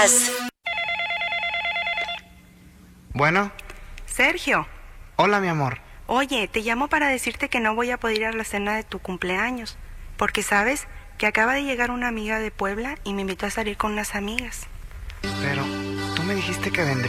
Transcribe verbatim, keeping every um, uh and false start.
más. Bueno. Sergio. Hola, mi amor. Oye, te llamo para decirte que no voy a poder ir a la cena de tu cumpleaños, porque sabes que acaba de llegar una amiga de Puebla y me invitó a salir con unas amigas. Pero tú me dijiste que vendrías.